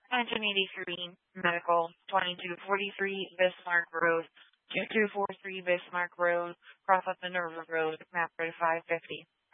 Anthony D. Green, Medical, 2243 Bismarck Road, 2243 Bismarck Road, Cross Minerva Road, map 550.